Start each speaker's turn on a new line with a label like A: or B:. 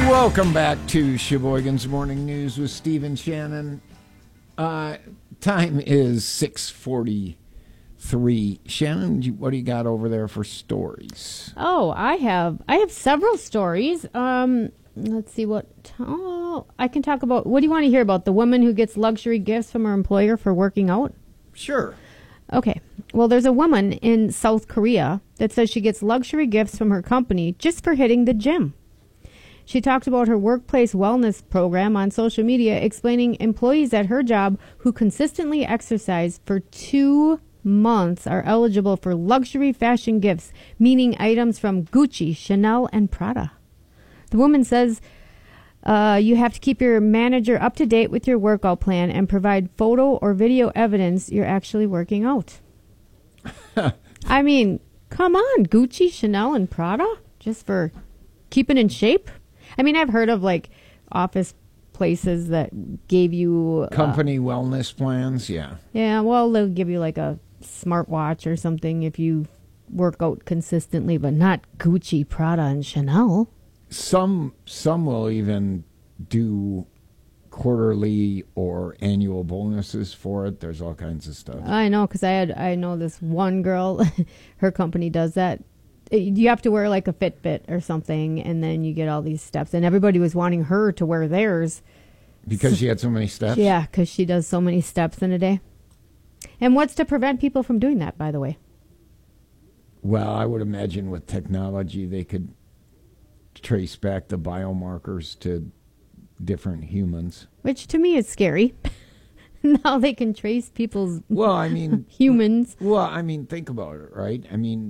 A: Welcome back to Sheboygan's Morning News with Steve and Shannon. Time is 6:43. Shannon, what do you got over there for stories?
B: Oh, I have several stories. Let's see what. I can talk about. What do you want to hear about? The woman who gets luxury gifts from her employer for working out?
A: Sure.
B: Okay. Well, there's a woman in South Korea that says she gets luxury gifts from her company just for hitting the gym. She talked about her workplace wellness program on social media, explaining employees at her job who consistently exercise for 2 months are eligible for luxury fashion gifts, meaning items from Gucci, Chanel, and Prada. The woman says you have to keep your manager up to date with your workout plan and provide photo or video evidence you're actually working out. I mean, come on, Gucci, Chanel, and Prada, just for keeping in shape? I mean, I've heard of, like, office places that gave you...
A: Company wellness plans, yeah.
B: Yeah, well, they'll give you, like, a smartwatch or something if you work out consistently, but not Gucci, Prada, and Chanel.
A: Some will even do quarterly or annual bonuses for it. There's all kinds of stuff.
B: I know, because I know this one girl, her company does that. You have to wear like a Fitbit or something, and then you get all these steps. And everybody was wanting her to wear theirs.
A: Because she had so many steps?
B: Yeah, because she does so many steps in a day. And what's to prevent people from doing that, by the way?
A: Well, I would imagine with technology, they could trace back the biomarkers to different humans.
B: Which to me is scary. Now they can trace people's
A: humans.
B: Well, I mean,
A: think about it, right? I mean,